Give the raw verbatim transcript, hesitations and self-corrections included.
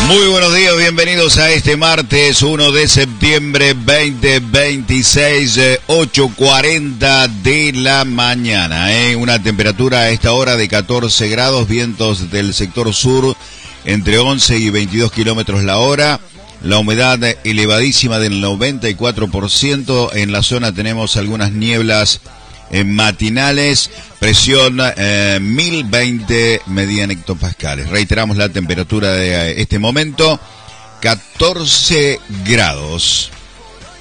Muy buenos días, bienvenidos a este martes uno de septiembre veinte veintiséis, ocho cuarenta de la mañana. ¿eh? Una temperatura a esta hora de catorce grados, vientos del sector sur entre once y veintidós kilómetros la hora. La humedad elevadísima del noventa y cuatro por ciento. En la zona tenemos algunas nieblas eh, matinales. Presión eh, mil veinte medida en hectopascales. Reiteramos la temperatura de este momento, catorce grados.